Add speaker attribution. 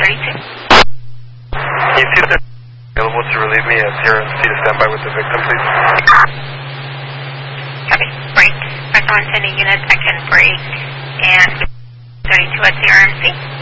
Speaker 1: Can you see if they're available to relieve me at CRMC to stand by with the victim, please?
Speaker 2: Copy. Break. Press on sending unit section break and 32 at CRMC.